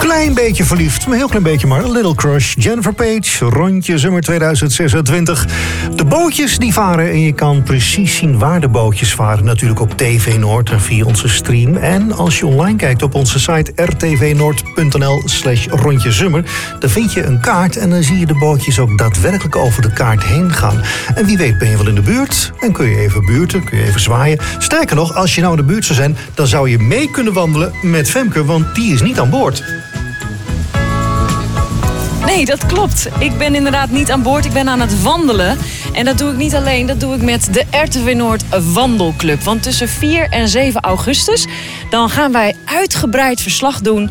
Klein beetje verliefd, maar heel klein beetje maar. A Little Crush, Jennifer Page, rondje zomer 2026. De bootjes die varen en je kan precies zien waar de bootjes varen. Natuurlijk op TV Noord en via onze stream. En als je online kijkt op onze site rtvnoord.nl/rondjezummer... dan vind je een kaart en dan zie je de bootjes ook daadwerkelijk over de kaart heen gaan. En wie weet ben je wel in de buurt en kun je even buurten, kun je even zwaaien. Sterker nog, als je nou in de buurt zou zijn, dan zou je mee kunnen wandelen met Femke, want die is niet aan boord. Nee, dat klopt. Ik ben inderdaad niet aan boord. Ik ben aan het wandelen. En dat doe ik niet alleen. Dat doe ik met de RTV Noord Wandelclub. Want tussen 4 en 7 augustus... dan gaan wij uitgebreid verslag doen